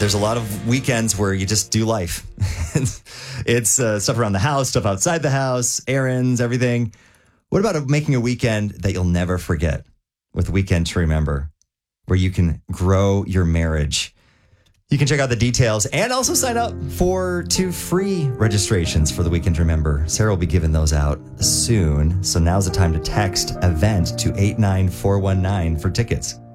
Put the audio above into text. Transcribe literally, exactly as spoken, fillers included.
there's a lot of weekends where you just do life. It's uh, stuff around the house, stuff outside the house, errands, everything. What about making a weekend that you'll never forget with Weekend to Remember, where you can grow your marriage? You can check out the details and also sign up for two free registrations for the Weekend to Remember. Sarah will be giving those out soon. So now's the time to text EVENT to eight nine four one nine for tickets.